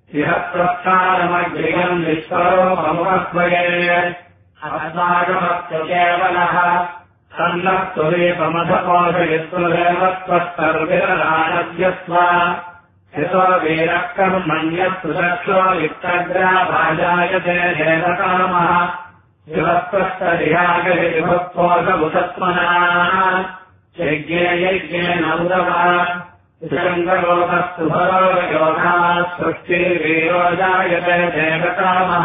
इहत्प्रस्थानमग्रियम् विश्वरूपमुपस्वये अस्माकमस्तु केवलः सन्नः सुरेपमधपोषयित्वदेव त्वस्तर्विरराणव्यस्व यतो वीरः कर्मण्यस्तु दक्षो युक्तग्राभाजायते देवकामः शिवत्वस्तरिहागरिभक्तोषमुसत्मनः यज्ञे यज्ञेन उदवः शङ्करोगस्तु भरोगयोगाः सृष्टिर्वीरो जायते देवकामः